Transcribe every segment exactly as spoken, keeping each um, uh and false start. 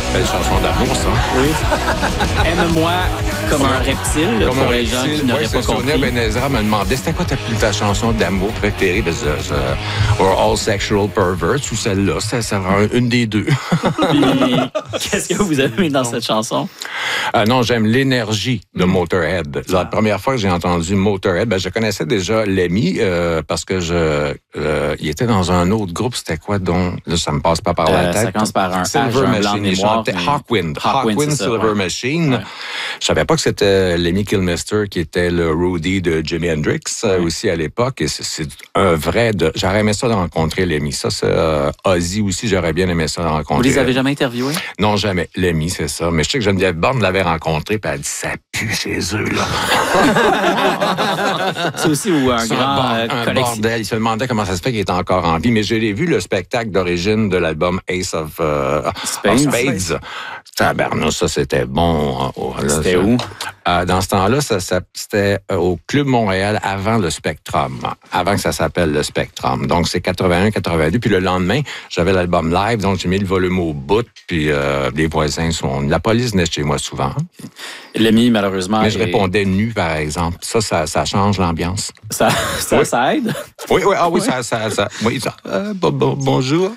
Belle chanson d'amour, ça. Oui. Aime-moi comme un reptile, Comme pour un les gens reptile. qui n'auraient Ouais, pas c'est Sonia compris. Benezra me demandait c'était quoi ta, ta chanson d'amour préférée? Ben, c'est, c'est, or All Sexual Perverts ou celle-là. Ça, ça rend une des deux. Puis, qu'est-ce que vous avez mis dans cette chanson? Ah non, j'aime l'énergie de Motorhead. La première fois que j'ai entendu Motorhead, ben, je connaissais déjà Lemmy euh, parce que je, euh, il était dans un autre groupe. C'était quoi donc? Là, ça me passe pas par la Euh, tête. ça commence par un H, Silver un blanc de Machine. Il mémoire, chantait mais- Hawkwind. Hawkwind, Hawkwind, c'est ça, Silver ouais. Machine. Ouais. Je savais pas que c'était Lemmy Kilmister qui était le roadie de Jimi Hendrix euh, Ouais. aussi à l'époque. Et c'est, c'est un vrai de. J'aurais aimé ça de rencontrer Lemmy. Ça, c'est euh, Ozzy aussi. J'aurais bien aimé ça de rencontrer. Vous les avez jamais interviewés? Non, jamais. Lemmy, c'est ça. Mais je sais que Geneviève Borne l'avait rencontré, puis elle a dit ça pue chez eux là. C'est aussi où un C'est grand bord- euh, un collection. bordel. Il se demandait comment ça se fait qu'il est encore en vie. Mais je l'ai vu, le spectacle d'origine de l'album Ace of, euh, Spades. of Spades. Tabarnak, ça, c'était bon. Oh, là, C'était ça- où? Euh, dans ce temps-là, ça, ça- c'était au Club Montréal avant le Spectrum, avant que ça s'appelle le Spectrum. Donc, c'est quatre-vingt-un quatre-vingt-deux. Puis le lendemain, j'avais l'album live, donc j'ai mis le volume au bout. Puis euh, les voisins sont... La police venait chez moi souvent. Lemmy, malheureusement. Mais je est- répondais nu, par exemple. Ça, ça, ça change l'ambiance. Ça, ça, Oui. ça aide? Oui, oui, ah oui, ça, ça, ça, oui, ça. Euh, bon, bon, bonjour.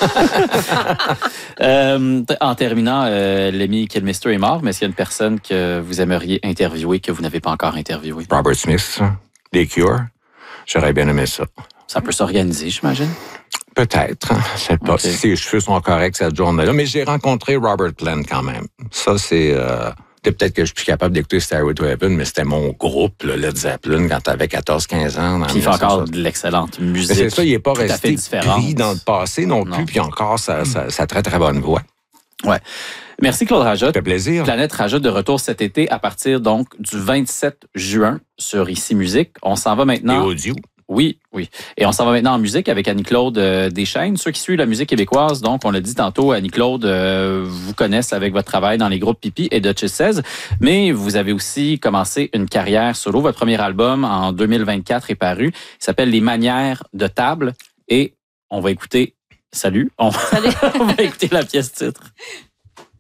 Euh, en terminant, euh, Lemmy Kilmister est mort, mais est-ce qu'il y a une personne que vous aimeriez interviewer que vous n'avez pas encore interviewé? Robert Smith, les Cure. J'aurais bien aimé ça. Ça peut s'organiser, j'imagine. Peut-être. Hein. Je sais pas Ok. si ses cheveux sont corrects cette journée-là. Mais j'ai rencontré Robert Plant quand même. Ça, c'est... Euh, peut-être que je suis plus capable d'écouter Stairway to Heaven, mais c'était mon groupe, le Led Zeppelin, quand t'avais quatorze quinze ans. Puis il fait encore de l'excellente Mais musique. c'est ça, il n'est pas tout à fait resté différente. pris dans le passé non plus, Non. puis encore sa, sa, sa très, très bonne voix. Ouais. Merci Claude Rajotte. Ça fait plaisir. Planète Rajotte de retour cet été à partir donc du vingt-sept juin sur Ici Musique. On s'en va Et maintenant. audio. Oui, oui. Et on s'en va maintenant en musique avec Annie-Claude euh, Deschaines. Ceux qui suivent la musique québécoise, donc, on l'a dit tantôt, Annie-Claude euh, vous connaissent avec votre travail dans les groupes Pipi et Duchess seize, mais vous avez aussi commencé une carrière solo. Votre premier album, en deux mille vingt-quatre, est paru. Il s'appelle Les manières de table et on va écouter... Salut! On, Salut. on va écouter la pièce titre.